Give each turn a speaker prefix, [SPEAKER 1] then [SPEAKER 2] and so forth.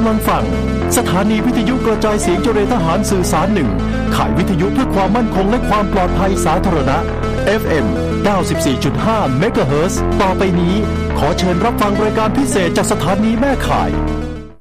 [SPEAKER 1] ำลังฟังสถานีวิทยุกระจายเสียงเจริญทหารสื่อสาร1ข่ายวิทยุเพื่อความมั่นคงและความปลอดภัยสาธารณะ FM 94.5 เมกะเฮิรตซ์ต่อไปนี้ขอเชิญรับฟังรายการพิเศษจากสถานีแม่ข่าย